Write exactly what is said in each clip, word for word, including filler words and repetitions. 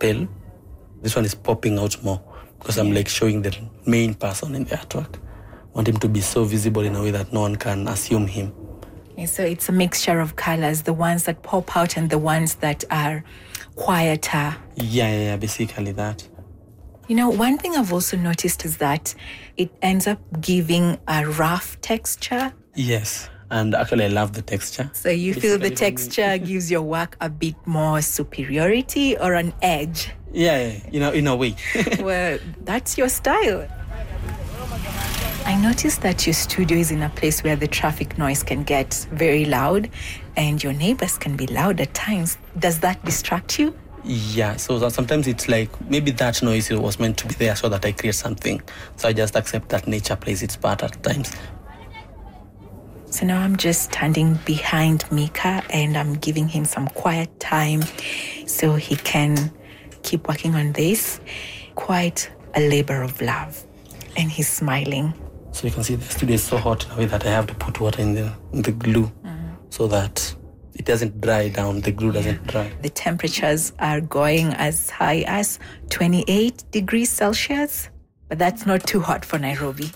pale. This one is popping out more because I'm like showing the main person in the artwork. I want him to be so visible in a way that no one can assume him. Okay, so it's a mixture of colors, the ones that pop out and the ones that are quieter. Yeah, yeah, yeah, basically that. You know, one thing I've also noticed is that it ends up giving a rough texture. Yes, and actually I love the texture. So you feel the texture gives your work a bit more superiority or an edge? Yeah, yeah, you know, in a way. Well, that's your style. I noticed that your studio is in a place where the traffic noise can get very loud and your neighbors can be loud at times. Does that distract you? Yeah, so that sometimes it's like maybe that noise was meant to be there so that I create something. So I just accept that nature plays its part at times. So now I'm just standing behind Mika and I'm giving him some quiet time so he can keep working on this. Quite a labor of love. And he's smiling. So you can see the studio is so hot in a way that I have to put water in the, in the glue mm. so that it doesn't dry down, the glue doesn't yeah. dry. The temperatures are going as high as twenty-eight degrees Celsius, but that's not too hot for Nairobi.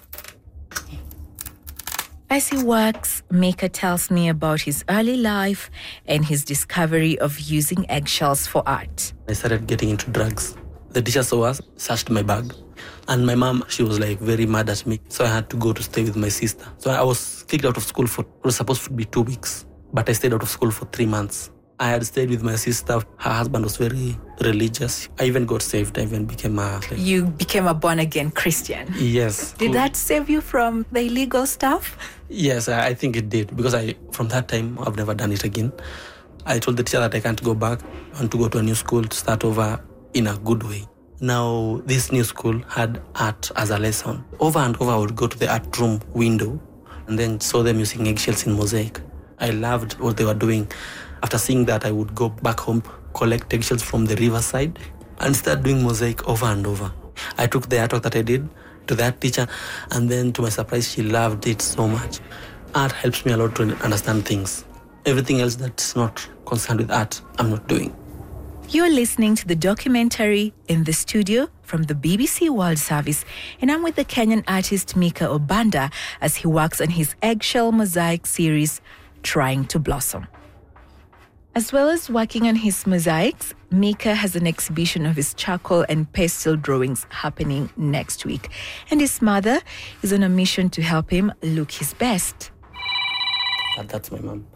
As he works, Mika tells me about his early life and his discovery of using eggshells for art. I started getting into drugs. The teacher saw us, searched my bag, and my mom, she was like very mad at me. So I had to go to stay with my sister. So I was kicked out of school for, it was supposed to be two weeks. But I stayed out of school for three months. I had stayed with my sister. Her husband was very religious. I even got saved. I even became a... Like, you became a born-again Christian? Yes. Did that save you from the illegal stuff? Yes, I think it did. Because I, from that time, I've never done it again. I told the teacher that I can't go back. I want to go to a new school to start over in a good way. Now, this new school had art as a lesson. Over and over, I would go to the art room window and then saw them using eggshells in mosaic. I loved what they were doing. After seeing that, I would go back home, collect eggshells from the riverside, and start doing mosaic over and over. I took the artwork that I did to that teacher, and then to my surprise, she loved it so much. Art helps me a lot to understand things. Everything else that's not concerned with art, I'm not doing. You're listening to the documentary In the Studio from the B B C World Service, and I'm with the Kenyan artist Mika Obanda as he works on his eggshell mosaic series, Trying to Blossom. As well as working on his mosaics, Mika has an exhibition of his charcoal and pastel drawings happening next week, and his mother is on a mission to help him look his best. That, that's my mom.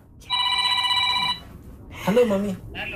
Hello, mommy. Hello.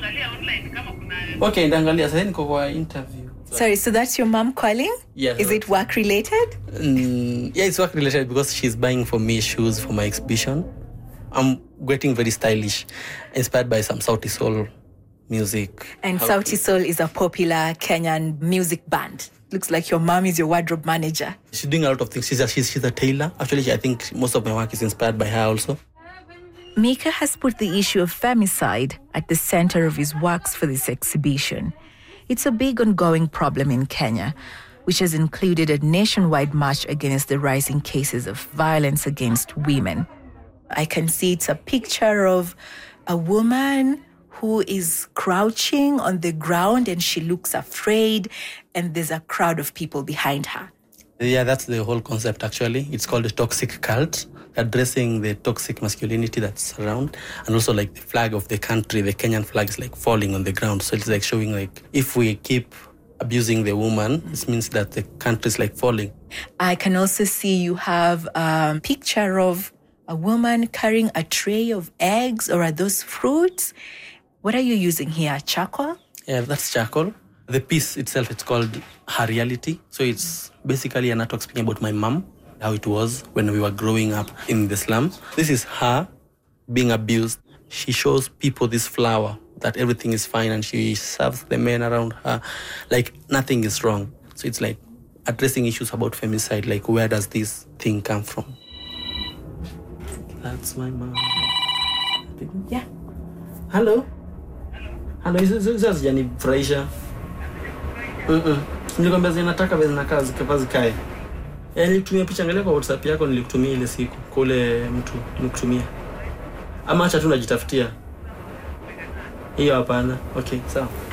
Okay, dangalia sasa niko kwa interview. Sorry, so that's your mom calling? Yeah. Is it work related? Mm, yeah, it's work related because she's buying for me shoes for my exhibition. I'm getting very stylish, inspired by some Sauti Sol music. And How Sauti Sol is a popular Kenyan music band. Looks like your mom is your wardrobe manager. She's doing a lot of things. She's a, she's, she's a tailor. Actually, I think most of my work is inspired by her also. Mika has put the issue of femicide at the center of his works for this exhibition. It's a big ongoing problem in Kenya, which has included a nationwide march against the rising cases of violence against women. I can see it's a picture of a woman who is crouching on the ground and she looks afraid, and there's a crowd of people behind her. Yeah, that's the whole concept actually. It's called a toxic cult, addressing the toxic masculinity that's around, and also like the flag of the country, the Kenyan flag is like falling on the ground. So it's like showing like if we keep abusing the woman, this means that the country is like falling. I can also see you have a picture of a woman carrying a tray of eggs, or are those fruits? What are you using here, charcoal? Yeah, that's charcoal. The piece itself, it's called Her Reality. So it's basically an artwork speaking about my mom, how it was when we were growing up in the slum. This is her being abused. She shows people this flower, that everything is fine, and she serves the men around her like nothing is wrong. So it's like addressing issues about femicide, like where does this thing come from? That's my mom. Yeah. Hello? Hello, hizo hazijanifurahisha. Mm-mm. Nilikwambia zinataka zinakaa zikawa zikae. Yaani nilitumia picha, angalia kwa WhatsApp yako nilikutumia ile siku kwa ule mtu nilikutumia. Ama acha tu najitafutia. Hiyo hapana. Okay, sawa.